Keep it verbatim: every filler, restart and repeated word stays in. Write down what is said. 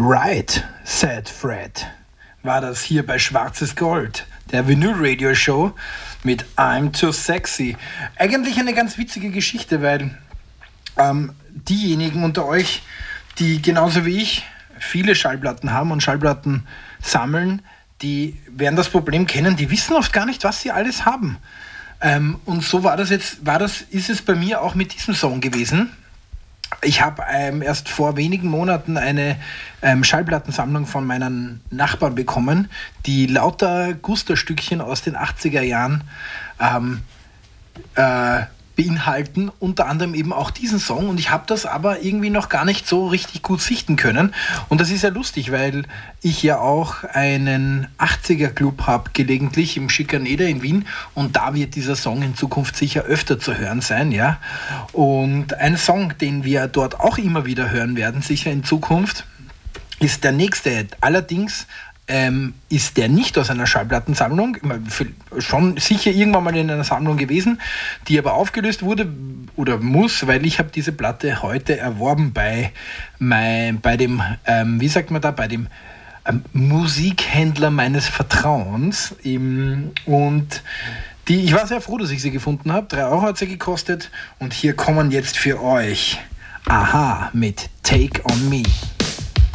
Right, said Fred, war das hier bei Schwarzes Gold, der Vinyl Radio Show mit I'm Too Sexy. Eigentlich eine ganz witzige Geschichte, weil ähm, diejenigen unter euch, die genauso wie ich viele Schallplatten haben und Schallplatten sammeln, die werden das Problem kennen, die wissen oft gar nicht, was sie alles haben. Ähm, und so war das jetzt, war das, ist es bei mir auch mit diesem Song gewesen. Ich habe ähm, erst vor wenigen Monaten eine ähm, Schallplattensammlung von meinen Nachbarn bekommen, die lauter Guster-Stückchen aus den achtziger Jahren ähm, äh, beinhalten, unter anderem eben auch diesen Song, und ich habe das aber irgendwie noch gar nicht so richtig gut sichten können, und das ist ja lustig, weil ich ja auch einen achtziger-Club habe, gelegentlich im Schikaneder in Wien, und da wird dieser Song in Zukunft sicher öfter zu hören sein, ja, und ein Song, den wir dort auch immer wieder hören werden, sicher in Zukunft, ist der nächste, allerdings Ähm, ist der nicht aus einer Schallplattensammlung, schon sicher irgendwann mal in einer Sammlung gewesen, die aber aufgelöst wurde oder muss, weil ich habe diese Platte heute erworben bei, mein, bei dem, ähm, wie sagt man da, bei dem ähm, Musikhändler meines Vertrauens. Im, und die, ich war sehr froh, dass ich sie gefunden habe. Drei Euro hat sie gekostet, und hier kommen jetzt für euch Aha mit Take On Me.